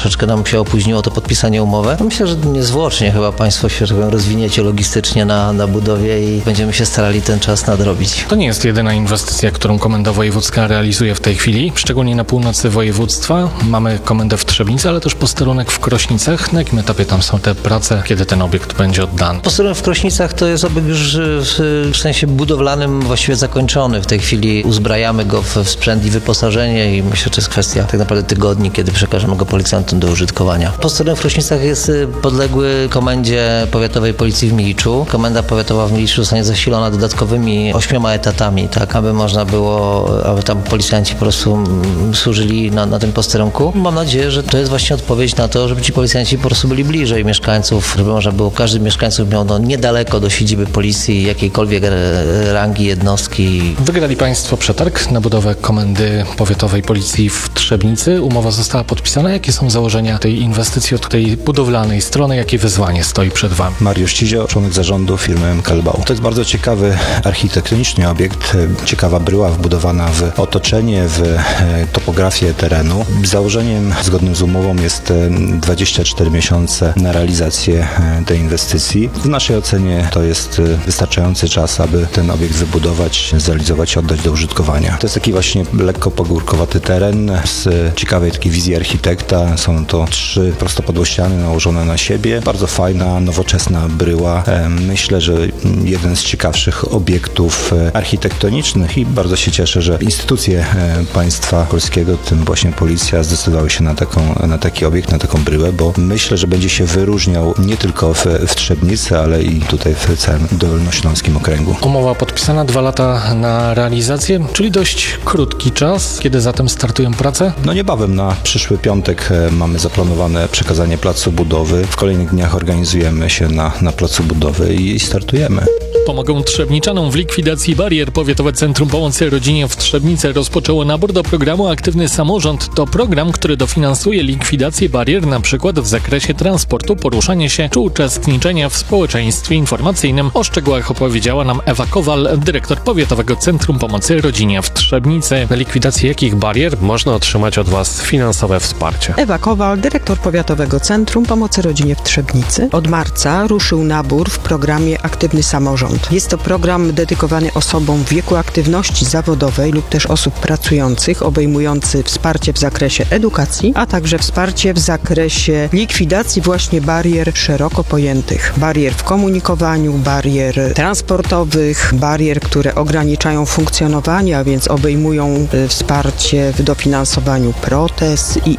troszeczkę nam się opóźniło to podpisanie umowy. Myślę, że niezwłocznie chyba państwo się rozwiniecie logistycznie na budowie i będziemy się starali ten czas nadrobić. To nie jest jedyna inwestycja, którą Komenda Wojewódzka realizuje w tej chwili. Szczególnie na północy województwa mamy komendę w Trzebnicy, ale też posterunek w Krośnicach. Na jakim etapie tam są te prace? Kiedy ten obiekt będzie oddany? Posterunek w Krośnicach to jest obiekt już w sensie budowlanym właściwie zakończony. W tej chwili uzbrajamy go w sprzęt i wyposażenie i myślę, że to jest kwestia tak naprawdę tygodni, kiedy przekażemy go policjantom do użytkowania. Posterunek w Krośnicach jest podległy Komendzie Powiatowej Policji w Miliczu. Komenda Powiatowa w Miliczu zostanie zasilona dodatkowymi 8 etatami, tak, aby można było, aby tam policjanci po prostu służyli na tym posterunku. Mam nadzieję, że to jest właśnie odpowiedź na to, żeby ci policjanci po prostu byli bliżej mieszkańców, żeby można było, każdy mieszkańców miał niedaleko do siedziby policji, jakiejkolwiek rangi jednostki. Wygrali Państwo przetarg na budowę Komendy Powiatowej Policji w Trzebnicy. Umowa została podpisana. Jakie są założenia tej inwestycji od tej budowlanej strony? Jakie wyzwanie stoi przed Wami? Mariusz Cizio, członek zarządu firmy MKLBAU. To jest bardzo ciekawy architektonicznie obiekt, ciekawa bryła wbudowana w otoczenie, w topografię terenu. Założeniem zgodnym z umową jest 24 miesiące na realizację tej inwestycji. W naszej ocenie to jest wystarczający czas, aby ten obiekt wybudować, zrealizować i oddać do użytkowania. To jest taki właśnie lekko pagórkowaty teren z ciekawej takiej wizji architekta. Są to 3 prostopadłościany nałożone na siebie. Bardzo fajna, nowoczesna bryła. Myślę, że jeden z ciekawszych obiektów architektonicznych i bardzo się cieszę, że instytucje państwa polskiego, w tym właśnie policja, zdecydowały się na taki obiekt, na taką bryłę, bo myślę, że będzie się wyróżniał nie tylko w Trzebnicy, ale i tutaj w całym dolnośląskim okręgu. Umowa podpisana, 2 lata na realizację, czyli dość krótki czas. Kiedy zatem startują prace? No niebawem, na przyszły piątek mamy zaplanowane przekazanie placu budowy. W kolejnych dniach organizujemy się na placu budowy i startujemy. Pomogą trzebniczanom w likwidacji barier. Powiatowe Centrum Pomocy Rodzinie w Trzebnicy rozpoczęło nabór do programu Aktywny Samorząd. To program, który dofinansuje likwidację barier, na przykład w zakresie transportu, poruszania się czy uczestniczenia w społeczeństwie informacyjnym. O szczegółach opowiedziała nam Ewa Kowal, dyrektor Powiatowego Centrum Pomocy Rodzinie w Trzebnicy. Na likwidację jakich barier można otrzymać od Was finansowe wsparcie? Ewa Kowal, dyrektor Powiatowego Centrum Pomocy Rodzinie w Trzebnicy. Od marca ruszył nabór w programie Aktywny Samorząd. Jest to program dedykowany osobom w wieku aktywności zawodowej lub też osób pracujących, obejmujący wsparcie w zakresie edukacji, a także wsparcie w zakresie likwidacji właśnie barier szeroko pojętych. Barier w komunikowaniu, barier transportowych, barier, które ograniczają funkcjonowanie, a więc obejmują wsparcie w dofinansowaniu protez i